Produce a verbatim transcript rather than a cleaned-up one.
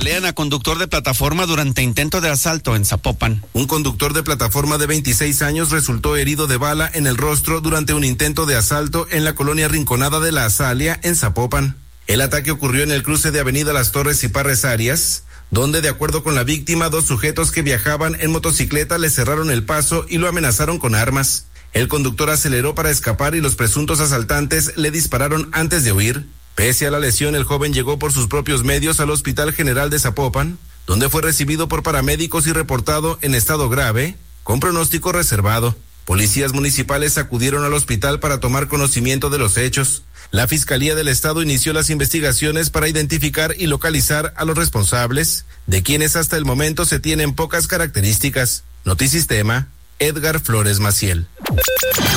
Balean a conductor de plataforma durante intento de asalto en Zapopan. Un conductor de plataforma de veintiséis años resultó herido de bala en el rostro durante un intento de asalto en la colonia Rinconada de la Azalia, en Zapopan. El ataque ocurrió en el cruce de Avenida Las Torres y Parres Arias, donde, de acuerdo con la víctima, dos sujetos que viajaban en motocicleta le cerraron el paso y lo amenazaron con armas. El conductor aceleró para escapar y los presuntos asaltantes le dispararon antes de huir. Pese a la lesión, el joven llegó por sus propios medios al Hospital General de Zapopan, donde fue recibido por paramédicos y reportado en estado grave, con pronóstico reservado. Policías municipales acudieron al hospital para tomar conocimiento de los hechos. La Fiscalía del Estado inició las investigaciones para identificar y localizar a los responsables, de quienes hasta el momento se tienen pocas características. Notisistema, Edgar Flores Maciel.